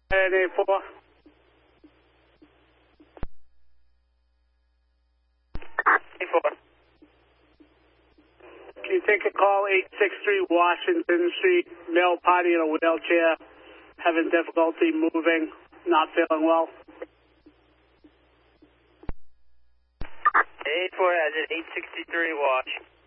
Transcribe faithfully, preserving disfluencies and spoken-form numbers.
And eight four. eight four. Can you take a call, eight six three Washington Street, male party in a wheelchair, having difficulty moving, not feeling well? eight four has it, eight sixty-three Wash.